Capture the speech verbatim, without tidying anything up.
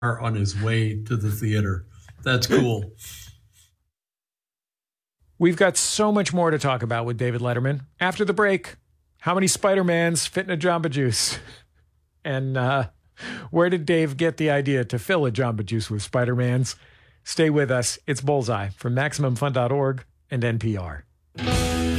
on his way to the theater. That's cool. We've got so much more to talk about with David Letterman. After the break, how many Spider-Mans fit in a Jamba Juice? And uh, where did Dave get the idea to fill a Jamba Juice with Spider-Mans? Stay with us. It's Bullseye from Maximum Fun dot org and N P R.